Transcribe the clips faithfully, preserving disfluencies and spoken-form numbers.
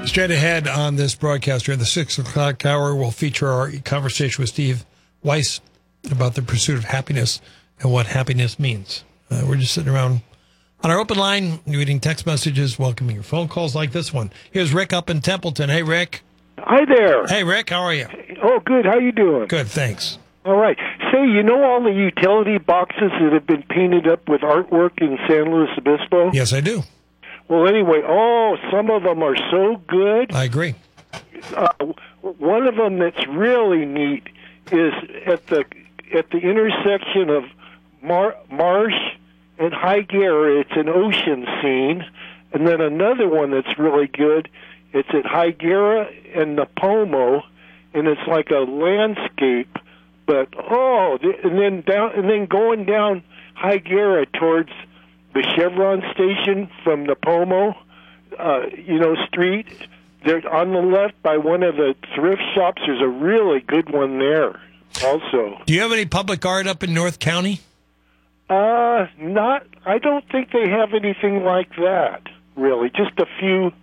Straight ahead on this broadcast during the six o'clock hour, we'll feature our conversation with Steve Weiss about the pursuit of happiness and what happiness means. Uh, we're just sitting around on our open line, reading text messages, welcoming your phone calls like this one. Here's Rick up in Templeton. Hey, Rick. Hi there. Hey, Rick. How are you? Oh, good. How you doing? Good, thanks. All right. Say, you know all the utility boxes that have been painted up with artwork in San Luis Obispo? Yes, I do. Well, anyway, oh, some of them are so good. I agree. Uh, one of them that's really neat is at the at the intersection of Mar- Marsh and Higuera. It's an ocean scene. And then another one that's really good, it's at Higuera and Napomo, and it's like a landscape. But, oh, and then down, and then going down Higuera towards the Chevron station from Napomo, uh, you know, street, there on the left by one of the thrift shops, there's a really good one there also. Do you have any public art up in North County? Uh, not, I don't think they have anything like that, really. Just a few.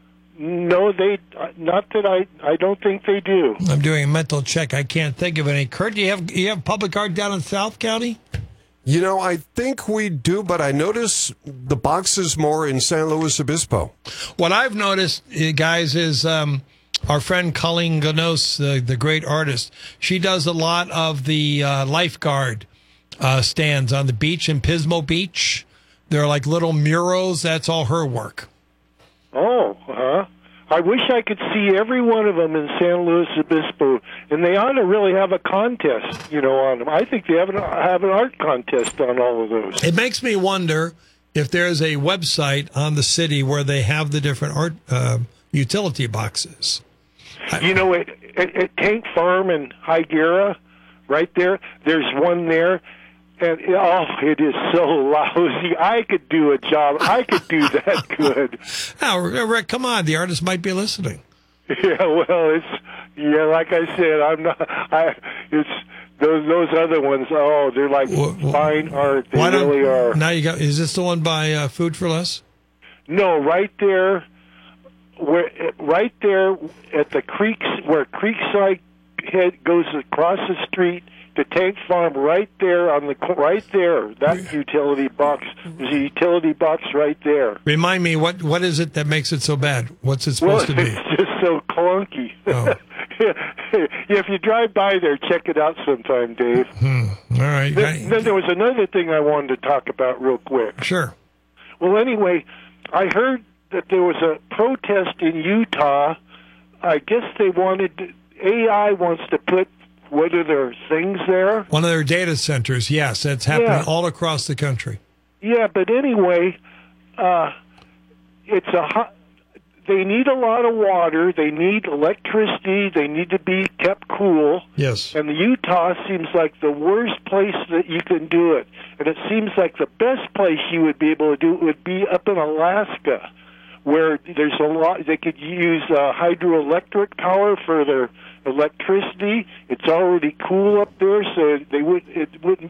No, they, not that I, I don't think they do. I'm doing a mental check. I can't think of any. Kurt, do you have, you have public art down in South County? You know, I think we do, but I notice the boxes more in San Luis Obispo. What I've noticed, uh, guys, is um, our friend Colleen Ganos, the, the great artist, she does a lot of the uh, lifeguard uh, stands on the beach in Pismo Beach. They're like little murals. That's all her work. Oh, huh. I wish I could see every one of them in San Luis Obispo, and they ought to really have a contest, you know, on them. I think they have an, have an art contest on all of those. It makes me wonder if there's a website on the city where they have the different art uh, utility boxes. You know, at, at, at Tank Farm in Higuera, right there, there's one there. And, oh, it is so lousy. I could do a job. I could do that good. Now, Rick, come on. The artist might be listening. Yeah, well, it's, yeah, like I said, I'm not, I, it's, those those other ones, oh, they're like well, fine art. They really are. Now you got, is this the one by uh, Food for Less? No, right there, where, right there at the creeks, where Creekside head goes across the street, the Tank Farm right there on the right there. That utility box. There's a utility box right there. Remind me, what what is it that makes it so bad? What's it supposed well, to be? It's just so clunky. Oh. Yeah, if you drive by there, check it out sometime, Dave. Hmm. All right. Then, then there was another thing I wanted to talk about real quick. Sure. Well, anyway, I heard that there was a protest in Utah. I guess they wanted to, A I wants to put. What are their things there? One of their data centers, yes. That's happening yeah. all across the country. Yeah, but anyway, uh, it's a hot, they need a lot of water. They need electricity. They need to be kept cool. Yes. And Utah seems like the worst place that you can do it. And it seems like the best place you would be able to do it would be up in Alaska, where there's a lot. They could use uh, hydroelectric power for their electricity. It's already cool up there, so they would it wouldn't